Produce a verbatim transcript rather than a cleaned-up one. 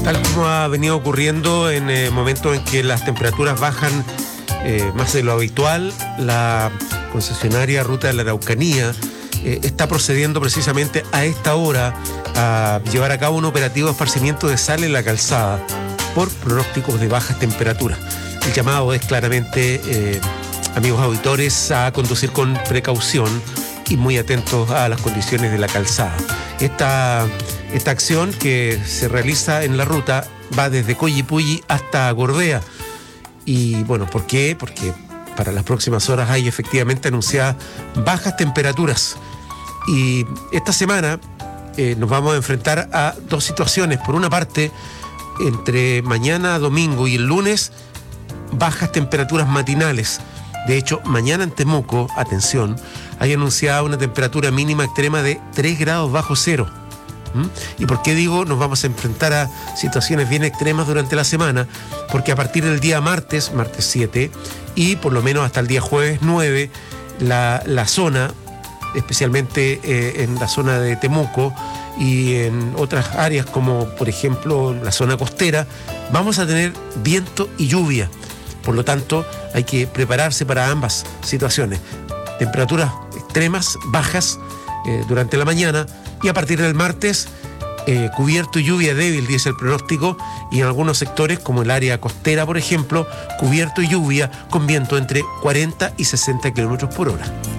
Tal como ha venido ocurriendo en eh, momentos en que las temperaturas bajan eh, más de lo habitual, la concesionaria Ruta de la Araucanía eh, está procediendo precisamente a esta hora a llevar a cabo un operativo de esparcimiento de sal en la calzada por pronósticos de bajas temperaturas. El llamado es claramente, eh, amigos auditores, a conducir con precaución y muy atentos a las condiciones de la calzada. Esta, esta acción que se realiza en la ruta va desde Collipulli hasta Gorbea. Y bueno, ¿por qué? Porque para las próximas horas hay efectivamente anunciadas bajas temperaturas. Y esta semana eh, nos vamos a enfrentar a dos situaciones. Por una parte, entre mañana, domingo y el lunes, bajas temperaturas matinales. De hecho, mañana en Temuco, atención, hay anunciada una temperatura mínima extrema de tres grados bajo cero. ¿Mm? ¿Y por qué digo nos vamos a enfrentar a situaciones bien extremas durante la semana? Porque a partir del día martes, martes siete, y por lo menos hasta el día jueves nueve, la, la zona, especialmente eh, en la zona de Temuco y en otras áreas como por ejemplo la zona costera, vamos a tener viento y lluvia. Por lo tanto, hay que prepararse para ambas situaciones. Temperaturas extremas, bajas eh, durante la mañana, y a partir del martes, eh, cubierto y lluvia débil, dice el pronóstico, y en algunos sectores, como el área costera, por ejemplo, cubierto y lluvia con viento entre cuarenta y sesenta kilómetros por hora.